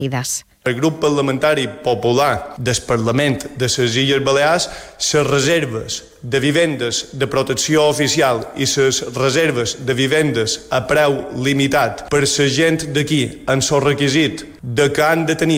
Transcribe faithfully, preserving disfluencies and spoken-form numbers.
Idas. El grup parlamentari popular del Parlament de les Illes Balears, les reserves de vivendes de protecció oficial i les reserves de vivendes a preu limitat per la gent d'aquí en el requisit de que han de tenir